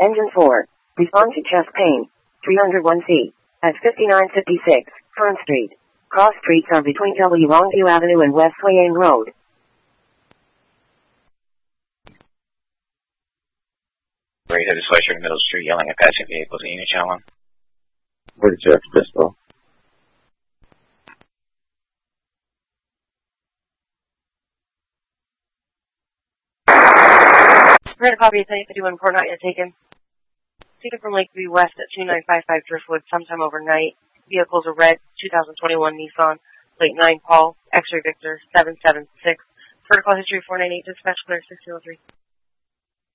Engine 4. Respond to chest pain. 301C. At 5956 Fern Street. Cross streets are between W. Longview Avenue and West Wayang Road. Right headed Schweitzer Middle Street, yelling at passing vehicles in Unit Channel 1. 46 Bristol. Read a copy of 1051 report not yet taken. Taken from Lakeview West at 2955 Driftwood sometime overnight. Vehicles are red, 2021 Nissan, plate 9 Paul, X-ray Victor 776. Vertical history 498, dispatch clear 603.